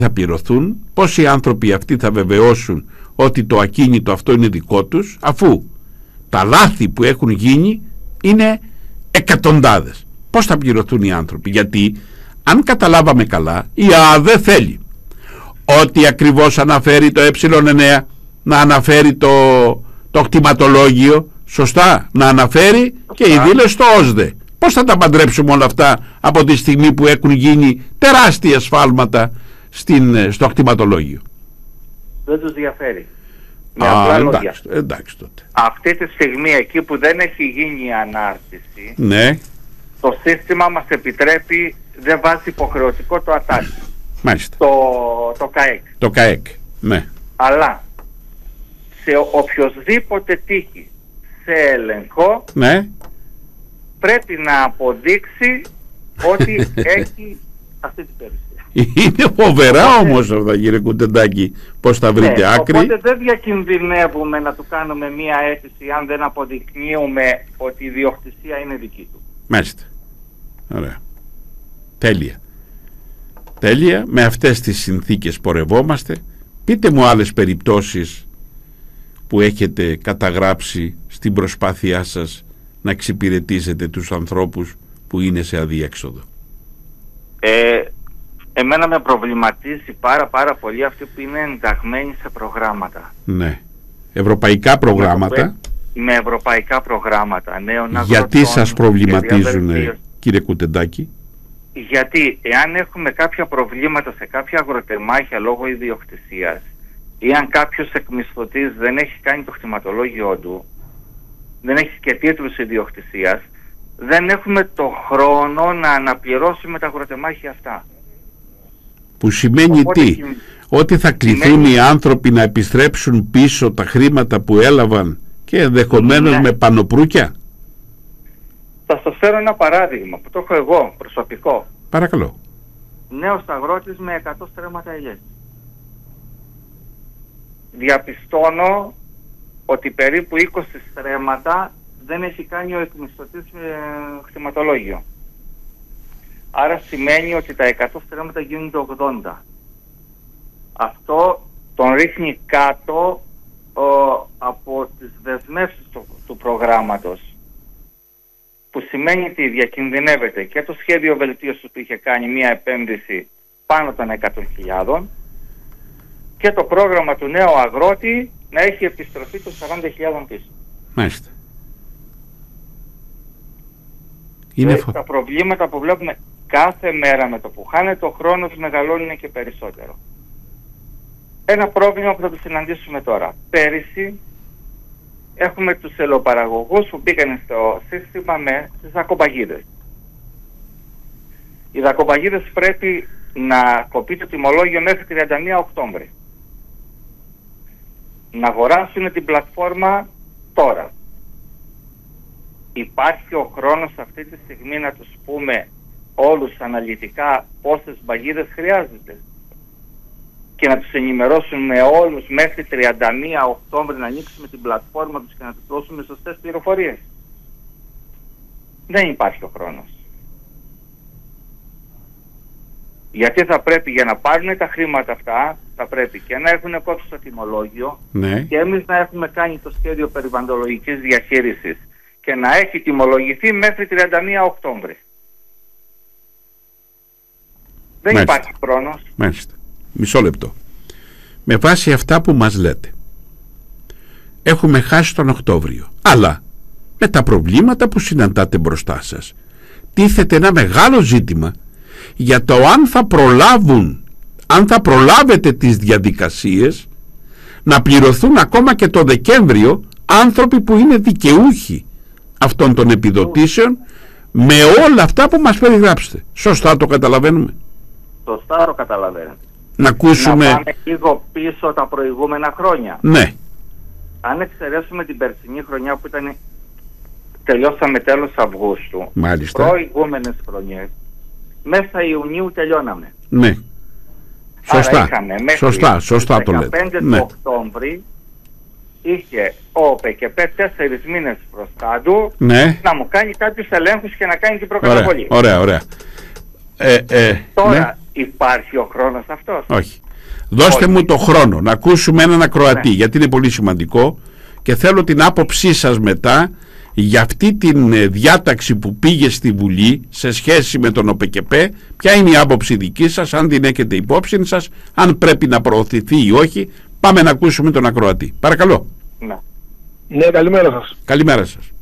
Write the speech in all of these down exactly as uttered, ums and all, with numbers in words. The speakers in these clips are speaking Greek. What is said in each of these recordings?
θα πληρωθούν, πώς οι άνθρωποι αυτοί θα βεβαιώσουν ότι το ακίνητο αυτό είναι δικό τους, αφού τα λάθη που έχουν γίνει είναι εκατοντάδες. Πώς θα πληρωθούν οι άνθρωποι? Γιατί αν καταλάβαμε καλά, η ΑΔΕ θέλει ότι ακριβώς αναφέρει το ε εννέα να αναφέρει το, το κτηματολόγιο, σωστά, να αναφέρει και η δήλωση στο ΟΣΔΕ. Πώς θα τα παντρέψουμε όλα αυτά από τη στιγμή που έχουν γίνει τεράστια σφάλματα στην, στο κτηματολόγιο? Δεν τους διαφέρει. Με Α, απλά εντάξει, λόγια. εντάξει τότε. Αυτή τη στιγμή, εκεί που δεν έχει γίνει η ανάρτηση, Ναι. το σύστημα μας επιτρέπει, δεν βάζει υποχρεωτικό το ατάκι. Μάλιστα. Το, το ΚΑΕΚ. Το ΚΑΕΚ, ναι. Αλλά σε οποιοσδήποτε τύχει σε έλεγχο, Ναι. πρέπει να αποδείξει ότι έχει αυτή την περιουσία. Είναι φοβερά όμως αυτά, κύριε Κουτεντάκη, πώς θα βρείτε Ναι, άκρη. οπότε δεν διακινδυνεύουμε να του κάνουμε μία αίτηση αν δεν αποδεικνύουμε ότι η ιδιοκτησία είναι δική του. Μάλιστα. Ωραία. Τέλεια. Τέλεια. Με αυτές τις συνθήκες πορευόμαστε. Πείτε μου άλλες περιπτώσεις που έχετε καταγράψει στην προσπάθειά σας να εξυπηρετήσετε τους ανθρώπους που είναι σε αδιέξοδο. Ε, εμένα με προβληματίζει πάρα πάρα πολύ αυτοί που είναι ενταγμένοι σε προγράμματα. Ναι. Ευρωπαϊκά προγράμματα. Με ευρωπαϊκά προγράμματα. Νέων αγροτών, γιατί σας προβληματίζουν, διαβερτίως. κύριε Κουτεντάκη? Γιατί εάν έχουμε κάποια προβλήματα σε κάποια αγροτεμάχια λόγω ιδιοκτησίας, ή αν κάποιος εκμισθωτής δεν έχει κάνει το κτηματολόγιο του, δεν έχει και τίτλους ιδιοκτησίας, δεν έχουμε το χρόνο να αναπληρώσουμε τα αγροτεμάχια αυτά. Που σημαίνει Οπότε, τι? Ότι θα κληθούν σημαίνει... οι άνθρωποι να επιστρέψουν πίσω τα χρήματα που έλαβαν και ενδεχομένως ναι. με πανοπρούκια. Θα σας φέρω ένα παράδειγμα που το έχω εγώ προσωπικό. Παρακαλώ. Νέος αγρότης με εκατό στρέμματα ελιές. Διαπιστώνω ότι περίπου είκοσι στρέμματα δεν έχει κάνει ο εκμισθωτής ε, κτηματολόγιο. Άρα σημαίνει ότι τα εκατό στρέμματα γίνονται ογδόντα. Αυτό τον ρίχνει κάτω ο, από τις δεσμεύσεις του, του προγράμματος. Που σημαίνει ότι διακινδυνεύεται και το σχέδιο βελτίωσης που είχε κάνει μια επένδυση πάνω των εκατό χιλιάδων και το πρόγραμμα του νέου αγρότη να έχει επιστροφή των σαράντα χιλιάδων πίσω. Μάλιστα. Είναι φο... Τα προβλήματα που βλέπουμε κάθε μέρα με το που χάνεται ο χρόνος μεγαλώνουν και περισσότερο. Ένα πρόβλημα που θα το συναντήσουμε τώρα. Πέρυσι έχουμε τους ελαιοπαραγωγούς που πήγαν στο σύστημα με τις δακοπαγίδες. Οι δακοπαγίδες πρέπει να κοπεί το τιμολόγιο μέχρι τριάντα μία Οκτώβρη. Να αγοράσουν την πλατφόρμα τώρα. Υπάρχει ο χρόνος αυτή τη στιγμή να τους πούμε όλους αναλυτικά πόσες παγίδες χρειάζεται και να τους ενημερώσουμε όλους μέχρι τριάντα μία Οκτώβρη να ανοίξουμε την πλατφόρμα τους και να τους δώσουμε σωστές πληροφορίες? Δεν υπάρχει ο χρόνος. Γιατί θα πρέπει, για να πάρουν τα χρήματα αυτά, θα πρέπει και να έχουν κόψει το τιμολόγιο, ναι. και εμείς να έχουμε κάνει το σχέδιο περιβαλλοντολογικής διαχείρισης και να έχει τιμολογηθεί μέχρι τριάντα μία Οκτώβρη. Δεν Μάλιστα. υπάρχει χρόνος. Μάλιστα. Μισό λεπτό. Με βάση αυτά που μας λέτε, έχουμε χάσει τον Οκτώβριο, αλλά με τα προβλήματα που συναντάτε μπροστά σας, τίθεται ένα μεγάλο ζήτημα για το αν θα προλάβουν, αν θα προλάβετε τις διαδικασίες να πληρωθούν ακόμα και το Δεκέμβριο άνθρωποι που είναι δικαιούχοι αυτών των επιδοτήσεων με όλα αυτά που μας περιγράψετε. Σωστά το καταλαβαίνουμε? Σωστά το καταλαβαίνετε. Να ακούσουμε... Να πάμε λίγο πίσω τα προηγούμενα χρόνια. Ναι. Αν εξαιρέσουμε την περσινή χρονιά που ήταν, τελειώσαμε τέλος Αυγούστου. Μάλιστα. Προηγούμενες χρονιές, μέσα Ιουνίου τελειώναμε. Ναι. Σωστά. Άρα είχαμε μέχρι Σωστά, σωστά το λέτε. δεκαπέντε Ναι. του Οκτώβρη είχε ο ΠΚΠ τέσσερις μήνες μπροστά του, Ναι. να μου κάνει κάποιους ελέγχους και να κάνει την Ωραία, προκαταβολή. ωραία, ωραία. Ε, ε, Τώρα, ναι. Υπάρχει ο χρόνος αυτός? Όχι. Δώστε Όχι. μου το χρόνο να ακούσουμε έναν ακροατή, ναι. γιατί είναι πολύ σημαντικό και θέλω την άποψή σας μετά για αυτή την διάταξη που πήγε στη Βουλή σε σχέση με τον ΟΠΕΚΕΠΕ. Ποια είναι η άποψη δική σας, αν την έχετε υπόψη σας, αν πρέπει να προωθηθεί ή όχι. Πάμε να ακούσουμε τον ακροατή. Παρακαλώ. Ναι, ναι, καλημέρα σας. Καλημέρα σας.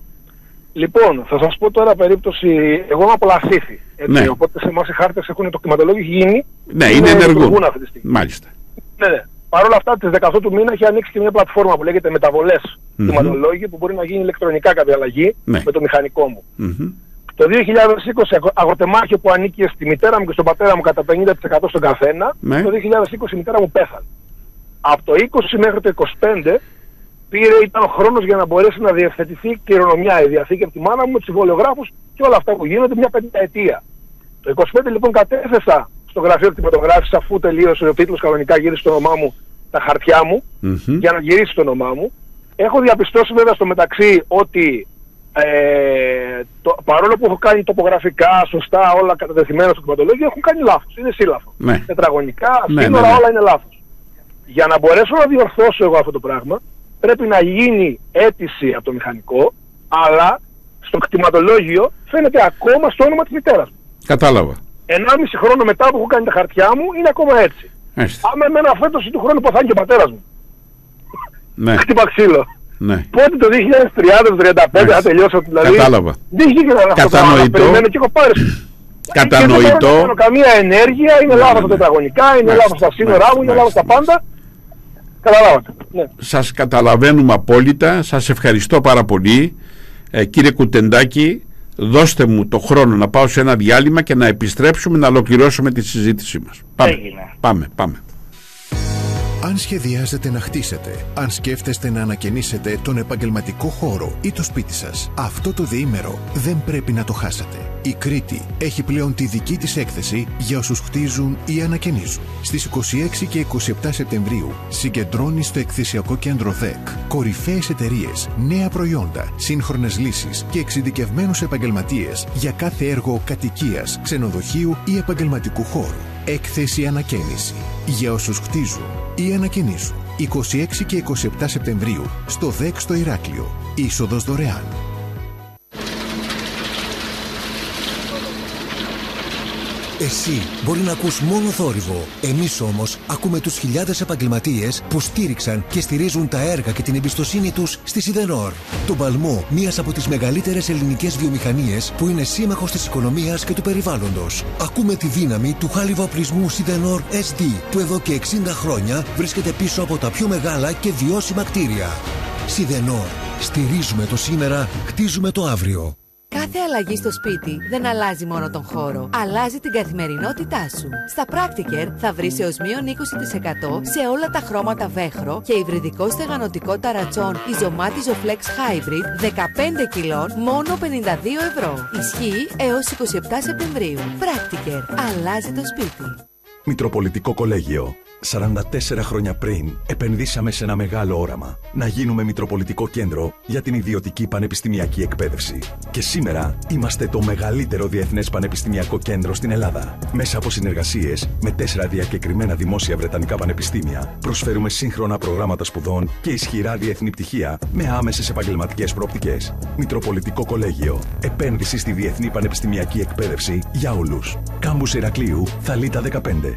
Λοιπόν, θα σας πω τώρα περίπτωση, εγώ είμαι από Λασίθι, ναι. οπότε σε εμάς οι χάρτες έχουν, το κτηματολόγιο έχει γίνει. Ναι, είναι ενεργό. Αυτή τη στιγμή. Μάλιστα. Ναι, ναι. Παρ' όλα αυτά, τις δεκαοκτώ του μήνα έχει ανοίξει και μια πλατφόρμα που λέγεται Μεταβολές mm-hmm. κτηματολόγιο, που μπορεί να γίνει ηλεκτρονικά κάποια αλλαγή ναι. με το μηχανικό μου. Mm-hmm. Το δύο χιλιάδες είκοσι αγροτεμάχιο που ανήκε στη μητέρα μου και στον πατέρα μου κατά πενήντα τοις εκατό στον καθένα, ναι. το δύο χιλιάδες είκοσι η μητέρα μου πέθανε. Από το είκοσι μέχρι το είκοσι πέντε πήρε, ήταν ο χρόνος για να μπορέσει να διευθετηθεί η κληρονομιά, η διαθήκη από τη μάνα μου με τους συμβολιογράφους και όλα αυτά που γίνονται μια πενταετία. Το είκοσι πέντε λοιπόν κατέθεσα στο γραφείο κτηματογράφησης, αφού τελείωσε ο τίτλος κανονικά, γύρισε το όνομά μου, τα χαρτιά μου, mm-hmm. για να γυρίσει το όνομά μου. Έχω διαπιστώσει βέβαια στο μεταξύ ότι ε, το, παρόλο που έχω κάνει τοπογραφικά, σωστά, όλα κατατεθειμένα στο κτηματολόγιο, έχουν κάνει λάθος. Είναι σύλλαφο. Ναι. Τετραγωνικά, ναι, σύνορα, ναι, ναι. όλα είναι λάθος. Για να μπορέσω να διορθώσω εγώ αυτό το πράγμα, πρέπει να γίνει αίτηση από το μηχανικό, αλλά στο κτηματολόγιο φαίνεται ακόμα στο όνομα της μητέρας μου. Κατάλαβα. Ενάμιση χρόνο μετά που έχω κάνει τα χαρτιά μου είναι ακόμα έτσι. Έστε. Άμα εμένα φέτος του χρόνου που θα είναι και ο πατέρας μου. Ναι. Χτύπα ξύλο. Ναι. Πότε το δύο χιλιάδες τριάντα τριάντα πέντε θα τελειώσω δηλαδή. Κατάλαβα. Δεν είχε αυτό το πράγμα. Περιμένω και έχω πάρει. Κατανοητό. Δεν κάνω καμία ενέργεια, είναι ναι, λάθος τα τετραγωνικά, είναι λάθος τα σύνορά μου, είναι λάθος τα πάντα. Καταλάβατε. Ναι. Σας καταλαβαίνουμε απόλυτα. Σας ευχαριστώ πάρα πολύ. Ε, κύριε Κουτεντάκη, δώστε μου το χρόνο να πάω σε ένα διάλειμμα και να επιστρέψουμε να ολοκληρώσουμε τη συζήτησή μας. Πάμε, πάμε, πάμε. Αν σχεδιάζετε να χτίσετε, αν σκέφτεστε να ανακαινήσετε τον επαγγελματικό χώρο ή το σπίτι σας, αυτό το διήμερο δεν πρέπει να το χάσετε. Η Κρήτη έχει πλέον τη δική της έκθεση για όσους χτίζουν ή ανακαινίζουν. Στις είκοσι έξι και είκοσι επτά Σεπτεμβρίου συγκεντρώνει στο εκθεσιακό κέντρο ΔΕΚ κορυφαίες εταιρείες, νέα προϊόντα, σύγχρονες λύσεις και εξειδικευμένους επαγγελματίες για κάθε έργο κατοικίας, ξενοδοχείου ή επαγγελματικού χώρου. Έκθεση ανακαίνιση για όσους χτίζουν ή ανακαινίζουν. είκοσι έξι και είκοσι επτά Σεπτεμβρίου στο ΔΕΚ στο Ηράκλειο. Είσοδος δωρεάν. Εσύ μπορεί να ακούς μόνο θόρυβο. Εμείς όμως ακούμε τους χιλιάδες επαγγελματίες που στήριξαν και στηρίζουν τα έργα και την εμπιστοσύνη τους στη Σιδενόρ. Τον παλμό μιας από τις μεγαλύτερες ελληνικές βιομηχανίες που είναι σύμμαχος της οικονομίας και του περιβάλλοντος. Ακούμε τη δύναμη του χάλιβα οπλισμού Σιδενόρ ες ντι που εδώ και εξήντα χρόνια βρίσκεται πίσω από τα πιο μεγάλα και βιώσιμα κτίρια. Σιδενόρ. Στηρίζουμε το σήμερα, χτίζουμε το αύριο. Κάθε αλλαγή στο σπίτι δεν αλλάζει μόνο τον χώρο, αλλάζει την καθημερινότητά σου. Στα Practiker θα βρεις έως μείον είκοσι τοις εκατό σε όλα τα χρώματα βέχρο και υβριδικό στεγανοτικό ταρατσόν Ιζωμάτιζο Flex Hybrid δεκαπέντε κιλών μόνο πενήντα δύο ευρώ. Ισχύει έως είκοσι επτά Σεπτεμβρίου. Practiker. Αλλάζει το σπίτι. Μητροπολιτικό Κολέγιο. σαράντα τέσσερα χρόνια πριν επενδύσαμε σε ένα μεγάλο όραμα. Να γίνουμε Μητροπολιτικό Κέντρο για την ιδιωτική πανεπιστημιακή εκπαίδευση. Και σήμερα είμαστε το μεγαλύτερο διεθνές πανεπιστημιακό κέντρο στην Ελλάδα. Μέσα από συνεργασίες με τέσσερα διακεκριμένα δημόσια βρετανικά πανεπιστήμια, προσφέρουμε σύγχρονα προγράμματα σπουδών και ισχυρά διεθνή πτυχία με άμεσες επαγγελματικές προοπτικές. Μητροπολιτικό Κολέγιο. Επένδυση στη διεθνή πανεπιστημιακή εκπαίδευση για όλους. Κάμπους Ηρακλείου, Θαλίτα δεκαπέντε.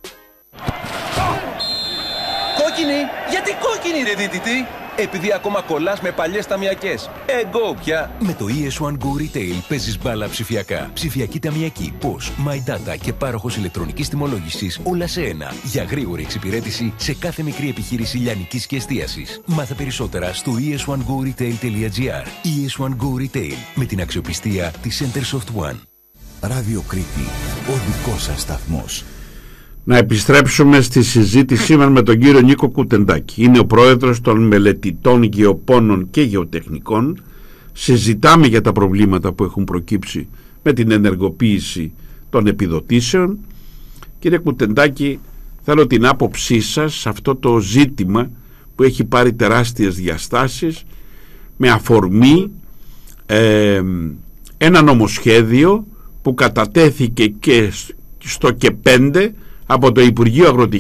Κόκκινη! Γιατί κόκκινη ρε δίτητη! Επειδή ακόμα κολλάς με παλιές ταμιακές. Εγώ πια! Με το ι ες one Go Retail παίζεις μπάλα ψηφιακά. Ψηφιακή ταμιακή, πώς, My Data και πάροχος ηλεκτρονικής τιμολόγησης όλα σε ένα. Για γρήγορη εξυπηρέτηση σε κάθε μικρή επιχείρηση λιανικής και εστίασης. Μάθε περισσότερα στο ι ες one go retail τελεία τζι άρ. ι ες one Go Retail με την αξιοπιστία της Centersoft One. Ράδιο Κρήτη, ο δικός σας σταθμός. Να επιστρέψουμε στη συζήτησή μας με τον κύριο Νίκο Κουτεντάκη. Είναι ο πρόεδρος των μελετητών γεωπόνων και γεωτεχνικών. Συζητάμε για τα προβλήματα που έχουν προκύψει με την ενεργοποίηση των επιδοτήσεων. Κύριε Κουτεντάκη, θέλω την άποψή σας σε αυτό το ζήτημα που έχει πάρει τεράστιες διαστάσεις με αφορμή ε, ένα νομοσχέδιο που κατατέθηκε και στο και πέντε από το Υπουργείο Αγροτικής